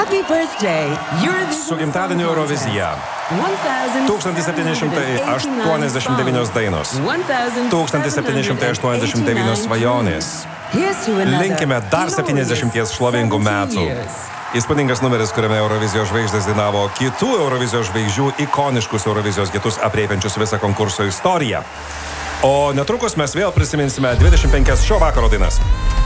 Happy birthday, Su gimtadieniu Eurovizija. 1789 dainos. 1789 svajonės. Linkime dar 70 šlovingų metų. Įspūdingas numeris, kuriame Eurovizijos žvaigždės dainavo kitų Eurovizijos žvaigždžių ikoniškus Eurovizijos hitus aprėpiančius visą konkurso istoriją. O netrukus mes vėl prisiminsime 25 šio vakaro dainas.